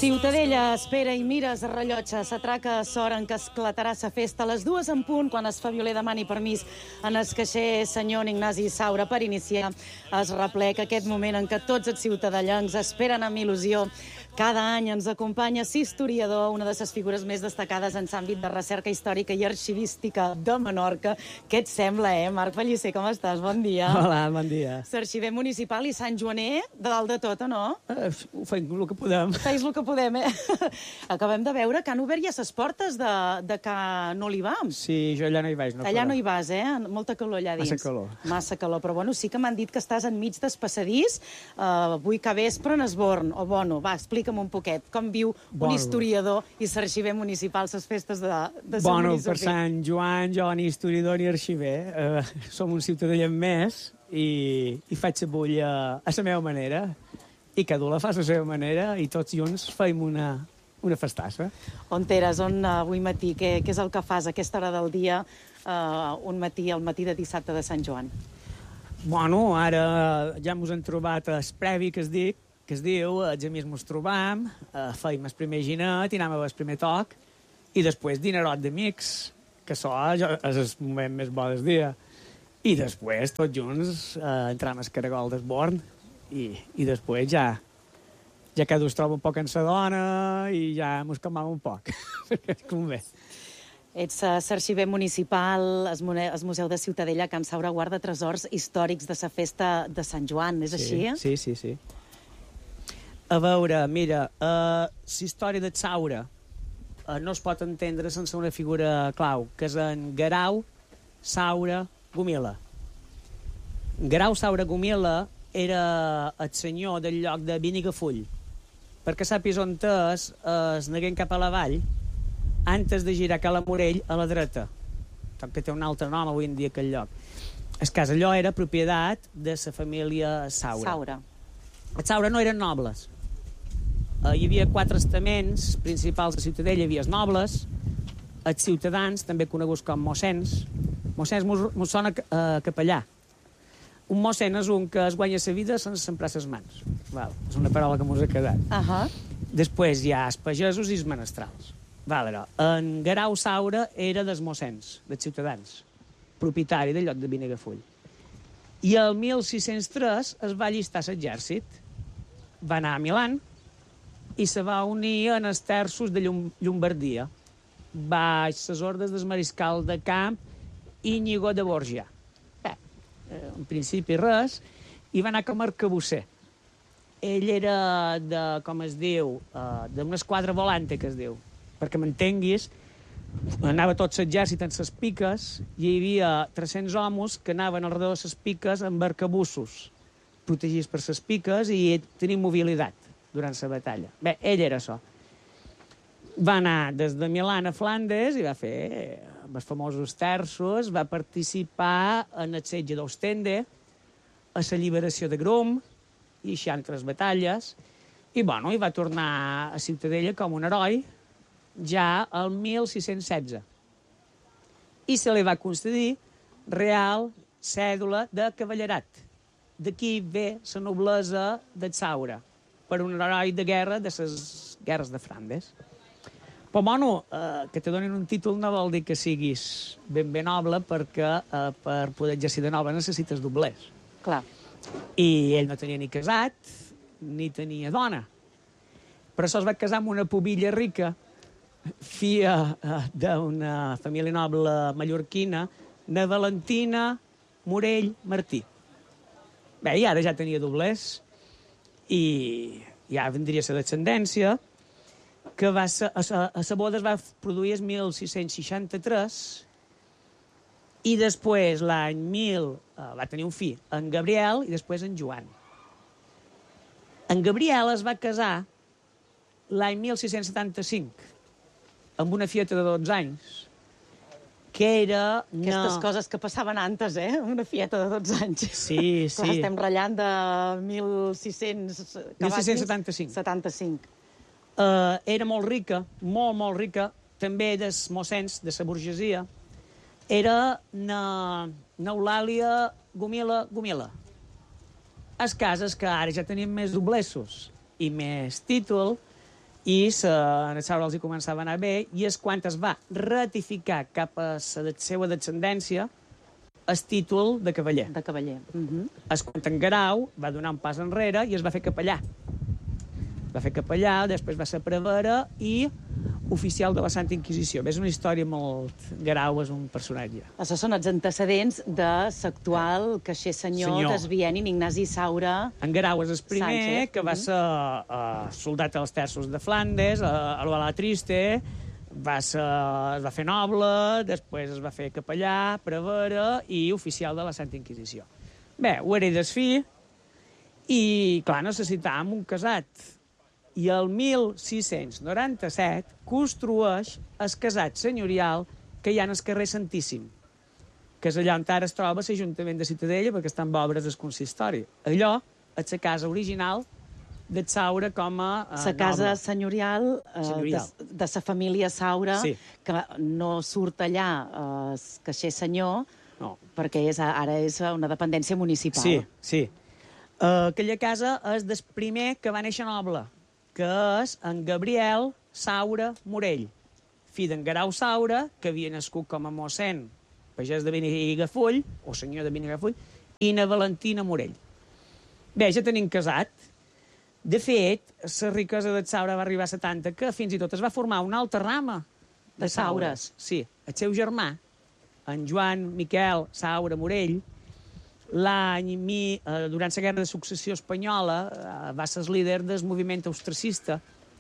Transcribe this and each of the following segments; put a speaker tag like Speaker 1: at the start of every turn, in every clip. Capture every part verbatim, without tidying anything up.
Speaker 1: Ciutadella espera i mires rellotge. S'atraca a Sora en què esclatarà sa festa a les dues en punt, quan es Fabioler demani permís en el caixer senyor Ignasi Saura per iniciar es replec aquest moment en què tots els ciutadellencs esperen amb il·lusió. Cada any ens acompanya l'historiador, una de les figures més destacades en l'àmbit de recerca històrica i arxivística de Menorca. Què et sembla, eh? Marc Pellicer, com estàs? Bon dia.
Speaker 2: Hola, bon dia.
Speaker 1: L'arxiver municipal i Sant Joaner, de dalt de tot, o no?
Speaker 2: Uh, ho fem el que podem.
Speaker 1: Feis el que podem, eh? Acabem de veure que han obert ja les portes de, de Can Olivar.
Speaker 2: Sí, jo allà no hi vaig. No
Speaker 1: allà no hi vas, eh? Molta calor allà dins.
Speaker 2: Massa calor.
Speaker 1: Massa calor, però bueno, sí que m'han dit que estàs enmig del passadís, uh, avui que vespre en Esborn, o bueno, va, explica'm un poquet, com viu
Speaker 2: bueno.
Speaker 1: un historiador i l'arxiver municipal les festes de, de Sant
Speaker 2: Bueno,
Speaker 1: municipi.
Speaker 2: per Sant Joan, jo ni historiador ni arxiver, uh, som un ciutadà més i, i faig la bulla a la meva manera, i cada un la fa a la seva manera, i tots junts feim una, una festassa.
Speaker 1: On eres? On avui matí? Què, què és el que fas a aquesta hora del dia, uh, un matí, al matí de dissabte de Sant Joan?
Speaker 2: Bueno, ara ja mos hem trobat el previ que es, dic, que es diu, els amics mos trobam, uh, feim el primer ginet i anem al primer toc, i després dinerot d'amics, que això és el moment més bo del dia. I després, tots junts, uh, entram al caragol d'Esborn, i, i després ja, ja cada us troba un poc en sa dona i ja mos calmam un poc, perquè és com bé.
Speaker 1: Ets l'arxiver municipal, el Museu de Ciutadella, Can Saura guarda tresors històrics de la festa de Sant Joan, és
Speaker 2: sí,
Speaker 1: així?
Speaker 2: Sí, sí, sí. A veure, mira, uh, la història de Saura uh, no es pot entendre sense una figura clau, que és en Guerau Saura Gomila. Guerau Saura Gomila era el senyor del lloc de Benigafull. Perquè sàpis on és, es neguem cap a la vall, antes de girar Cala Morell a la dreta, que té un altre nom avui en dia aquell lloc. El cas, allò era propietat de la família Saura.
Speaker 1: Saura.
Speaker 2: Els Saura no eren nobles. Uh, hi havia quatre estaments principals de Ciutadella. Hi havia els nobles, els ciutadans, també coneguts com mossens. Mossens mos sona uh, capellà. Un mossèn és un que es guanya la vida sense emprar les mans. Val, és una paraula que mos ha quedat.
Speaker 1: Uh -huh.
Speaker 2: Després hi ha els pagesos i els menestrals. Val, però en Guerau Saura era dels mossens, dels ciutadans, propietari del lloc de Benigafull. I el mil sis-cents tres es va allistar a l'exèrcit, va anar a Milan i se va unir en els terços de Llum Llombardia, baix les ordres del mariscal de camp Íñigo de Borgia. Bé, en principi res, i va anar com a arcabusser. Ell era de, com es diu, d'una esquadra volante, que es diu, perquè m'entenguis, anava tot l'exèrcit en ses piques i hi havia tres-cents homes que anaven alrededor de ses piques amb arcabussos, protegits per ses piques i tenien mobilitat durant la batalla. Bé, ell era això. Va anar des de Milà a Flandes i va fer els famosos terços, va participar en el setge d'Ostende, a la alliberació de Grum i així altres batalles, i bueno, i va tornar a Ciutadella com un heroi ja el mil sis-cents setze. I se li va concedir real cèdula de cavallerat. D'aquí ve la noblesa de Saura, per un heroi de guerra de les guerres de Flandes. Però, bueno, eh, que te donin un títol no vol dir que siguis ben ben noble, perquè eh, per poder exercir de noble necessites doblers.
Speaker 1: Clar.
Speaker 2: I ell no tenia ni casat, ni tenia dona. Per això es va casar amb una pubilla rica, filla uh, d'una família noble mallorquina, de Valentina Morell Martí. Bé, i ara ja tenia doblers i ja vendria la descendència, que va ser, a, a, a la boda es va produir el mil sis-cents seixanta-tres i després l'any mil uh, va tenir un fill, en Gabriel, i després en Joan. En Gabriel es va casar l'any mil sis-cents setanta-cinc amb una fieta de dotze anys, que era...
Speaker 1: Aquestes no... coses que passaven antes, eh? Una fieta de dotze anys.
Speaker 2: Sí, sí.
Speaker 1: Clar, estem ratllant de mil sis-cents...
Speaker 2: mil sis-cents setanta-cinc.
Speaker 1: setanta-cinc.
Speaker 2: Uh, era molt rica, molt, molt rica, també dels mossens, de la burgesia. Era na... n'Eulàlia Gomila Gomila. Els casos que ara ja tenim més doblessos i més títol, i sa, en Saura els hi començava a anar bé, i és quan es va ratificar cap a la seva descendència el títol de cavaller.
Speaker 1: De cavaller. Uh -huh.
Speaker 2: És quan en Guerau va donar un pas enrere i es va fer capellà. Va fer capellà, després va ser prevere i oficial de la Santa Inquisició. És una història molt... Guerau és un personatge.
Speaker 1: Això són els antecedents de l'actual caixer senyor, senyor. desvient Ignasi Saura.
Speaker 2: En Guerau és el primer
Speaker 1: Sánchez.
Speaker 2: que va ser uh, soldat als terços de Flandes, a, a l'Ola Triste, va ser, es va fer noble, després es va fer capellà, prevere i oficial de la Santa Inquisició. Bé, ho era del fill i, clar, necessitàvem un casat. I el mil sis-cents noranta-set construeix el casat senyorial que hi ha en el carrer Santíssim, que és allà on ara es troba l'Ajuntament de Ciutadella, perquè està en obres del consistori. Allò és la casa original de Saura com a eh,
Speaker 1: la casa noble. senyorial, eh,
Speaker 2: senyorial.
Speaker 1: de, de la família Saura,
Speaker 2: sí.
Speaker 1: que no surt allà el eh, caixer senyor,
Speaker 2: no.
Speaker 1: perquè és, ara és una dependència municipal.
Speaker 2: Sí, sí. Uh, aquella casa és del primer que va néixer noble, que és en Gabriel Saura Morell, fill d'en Guerau Saura, que havia nascut com a mossèn, pagès de Benigafull, o senyor de Benigafull, i na Valentina Morell. Bé, ja tenim casat. De fet, la riquesa de Saura va arribar a setanta, que fins i tot es va formar una altra rama
Speaker 1: de Saures.
Speaker 2: Sí, el seu germà, en Joan Miquel Saura Morell, l'any, eh, durant la Guerra de Successió Espanyola, eh, va ser el líder del moviment austracista,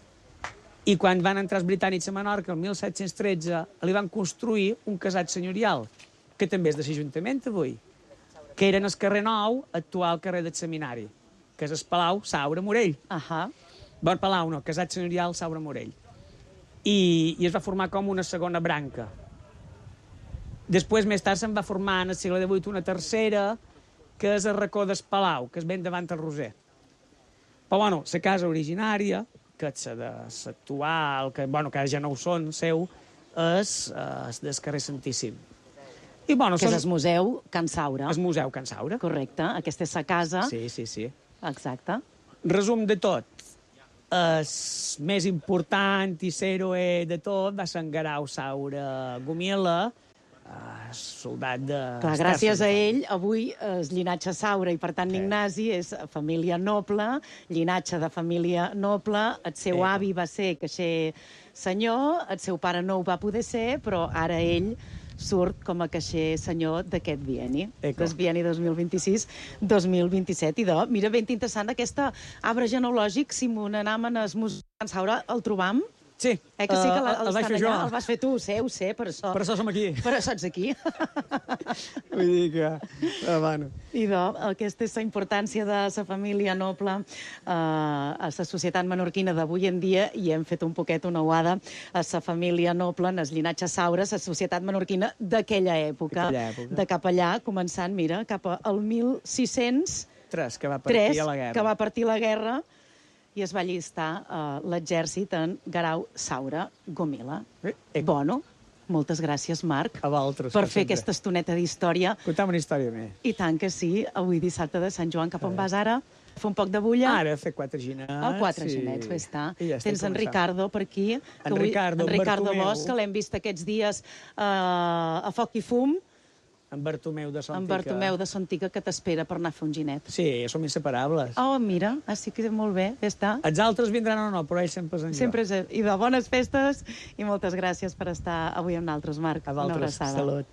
Speaker 2: i quan van entrar els britànics a Menorca, el mil set-cents tretze, li van construir un casat senyorial, que també és de l'Ajuntament avui, que era en el carrer Nou, actual carrer del Seminari, que és el Palau Saura Morell.
Speaker 1: Uh -huh.
Speaker 2: Bon Palau, no, casat senyorial Saura Morell. I, I es va formar com una segona branca. Després, més tard, se'n va formar en el segle divuit una tercera, que és el racó del Palau, que és ben davant el Roser. Però, bueno, la casa originària, que és la de l'actual, que, bueno, que ja no ho són, seu, és, és del carrer Santíssim. I, bueno,
Speaker 1: que
Speaker 2: són...
Speaker 1: és el Museu Can Saura.
Speaker 2: El Museu Can Saura.
Speaker 1: Correcte, aquesta és la casa.
Speaker 2: Sí, sí, sí.
Speaker 1: Exacte.
Speaker 2: Resum de tot. El més important i l'héroe de tot va ser en Guerau Saura Gomila, soldat de...
Speaker 1: Clar, gràcies a ell, avui el llinatge Saura i, per tant, sí. Ignasi és família noble, llinatge de família noble, el seu sí. avi va ser caixer senyor, el seu pare no ho va poder ser, però ara ell surt com a caixer senyor d'aquest bienni, del bienni dos mil vint-i-sis dos mil vint-i-set. I de, mira, ben interessant, aquest arbre genealògic, si m'anam en el Museu Can Saura, el trobam?
Speaker 2: Sí.
Speaker 1: Eh que sí que
Speaker 2: uh, el, el vaig fer
Speaker 1: allà,
Speaker 2: jo.
Speaker 1: El vas fer tu, ho sé, ho sé, per això.
Speaker 2: Per això som aquí.
Speaker 1: Per això ets aquí.
Speaker 2: Vull dir que... Uh, bueno.
Speaker 1: Idò, aquesta és la importància de la família noble uh, a la societat menorquina d'avui en dia, i hem fet un poquet una uada a la família noble, en el llinatge Saura, la societat menorquina d'aquella època, època, de cap allà, començant, mira, cap al mil sis-cents
Speaker 2: tres, que va partir a la guerra.
Speaker 1: que va partir la guerra, i es va allistar uh, l'exèrcit en Guerau Saura Gomila.
Speaker 2: Eh, eh.
Speaker 1: Bueno, moltes gràcies, Marc,
Speaker 2: a vosaltres,
Speaker 1: per fer aquesta estoneta d'història.
Speaker 2: Contam una història més.
Speaker 1: I tant que sí, avui dissabte de Sant Joan, cap on vas ara? Fer un poc de bulla?
Speaker 2: Ara, fer quatre ginets.
Speaker 1: Oh, quatre sí. ginets, bé està.
Speaker 2: Ja
Speaker 1: tens en Ricardo per aquí.
Speaker 2: En Ricardo,
Speaker 1: en Ricardo Bosch, que l'hem vist aquests dies uh, a Foc i Fum.
Speaker 2: En Bartomeu de Sontica.
Speaker 1: En Bartomeu de Sontica, que t'espera per anar a fer un ginet.
Speaker 2: Sí, som inseparables.
Speaker 1: Oh, mira, així que molt bé, bé està.
Speaker 2: Els altres vindran o no, però ells sempre és en jo.
Speaker 1: Sempre és... I de bones festes, i moltes gràcies per estar avui amb nosaltres, Marc.
Speaker 2: A vosaltres, salut.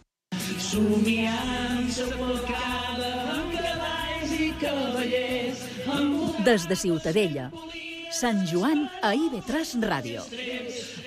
Speaker 3: Somiant sepulcada amb cavalls i cavallers.
Speaker 4: Des de Ciutadella, Sant Joan a I V tres Ràdio.